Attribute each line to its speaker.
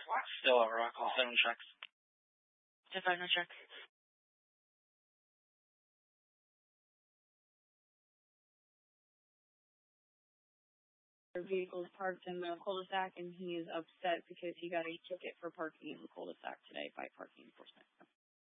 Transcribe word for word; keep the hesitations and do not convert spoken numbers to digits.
Speaker 1: Still at rock, all seven checks.
Speaker 2: If I no check. Their vehicle is parked in the cul-de-sac, and he is upset because he got a ticket for parking in the cul-de-sac today by parking enforcement.